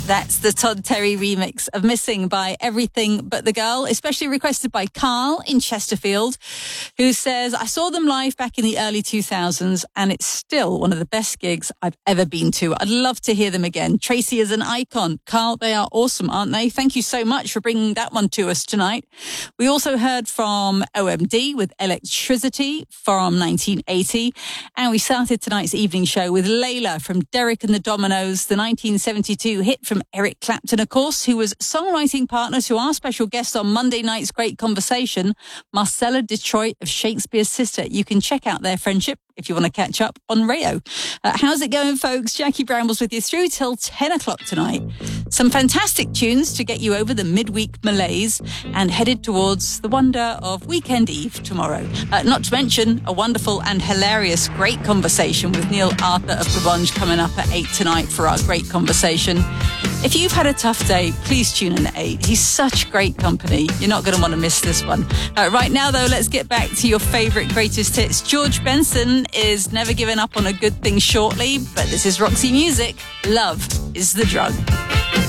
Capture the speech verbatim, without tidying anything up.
That's the Todd Terry remix of Missing by Everything But the Girl, especially requested by Carl in Chesterfield, who says, I saw them live back in the early two thousands and it's still one of the best gigs I've ever been to. I'd love to hear them again. Tracy is an icon. Carl, they are awesome, aren't they? Thank you so much for bringing that one to us tonight. We also heard from O M D with Electricity from nineteen eighty. And we started tonight's evening show with Layla from Derek and the Dominoes, the nineteen seventy-two hit from Eric Clapton, of course, who was songwriting partner to our special guest on Monday night's Great Conversation, Marcella Detroit of Shakespeare's Sister. You can check out their friendship if you want to catch up on Rayo. Uh, how's it going, folks? Jackie Brambles with you through till ten o'clock tonight. Some fantastic tunes to get you over the midweek malaise and headed towards the wonder of Weekend Eve tomorrow. Uh, not to mention a wonderful and hilarious Great Conversation with Neil Arthur of Blancmange coming up at eight tonight for our Great Conversation. If you've had a tough day, please tune in at eight. He's such great company. You're not going to want to miss this one. Uh, right now, though, let's get back to your favourite greatest hits. George Benson is never giving up on a good thing shortly, but this is Roxy Music. Love is the drug.